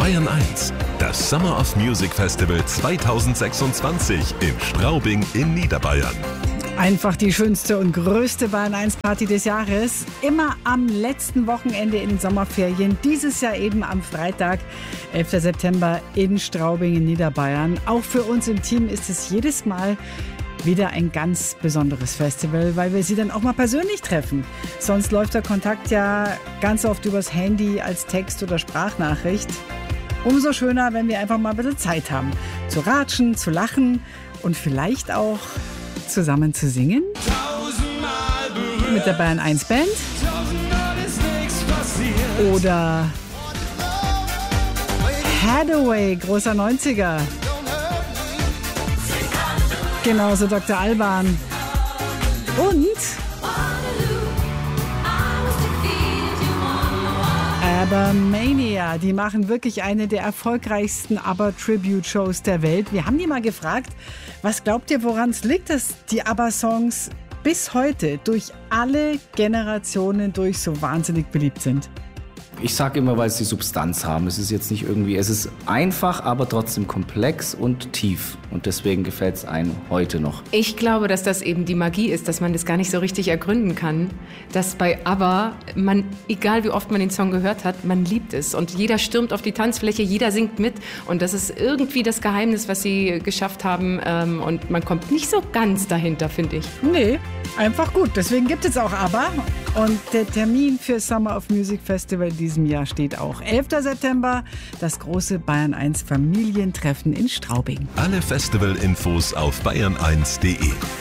Bayern 1, das Summer of Music Festival 2026 in Straubing in Niederbayern. Einfach die schönste und größte Bayern 1 Party des Jahres. Immer am letzten Wochenende in den Sommerferien. Dieses Jahr eben am Freitag, 11. September in Straubing in Niederbayern. Auch für uns im Team ist es jedes Mal wieder ein ganz besonderes Festival, weil wir sie dann auch mal persönlich treffen. Sonst läuft der Kontakt ja ganz oft übers Handy als Text- oder Sprachnachricht. Umso schöner, wenn wir einfach mal ein bisschen Zeit haben. Zu ratschen, zu lachen und vielleicht auch zusammen zu singen. Mit der Bayern 1 Band. Oder Hathaway, großer 90er. Genauso Dr. Alban. Und ABBA-Mania, die machen wirklich eine der erfolgreichsten ABBA-Tribute-Shows der Welt. Wir haben die mal gefragt, was glaubt ihr, woran es liegt, dass die ABBA-Songs bis heute durch alle Generationen durch so wahnsinnig beliebt sind? Ich sage immer, weil sie Substanz haben. Es ist jetzt nicht irgendwie, es ist einfach, aber trotzdem komplex und tief. Und deswegen gefällt es einem heute noch. Ich glaube, dass das eben die Magie ist, dass man das gar nicht so richtig ergründen kann. Dass bei ABBA, egal wie oft man den Song gehört hat, man liebt es. Und jeder stürmt auf die Tanzfläche, jeder singt mit. Und das ist irgendwie das Geheimnis, was sie geschafft haben. Und man kommt nicht so ganz dahinter, finde ich. Nee, einfach gut. Deswegen gibt es auch ABBA. Und der Termin für Summer of Music Festival in diesem Jahr steht auch. 11. September, das große Bayern 1 Familientreffen in Straubing. Alle Festival-Infos auf bayern1.de.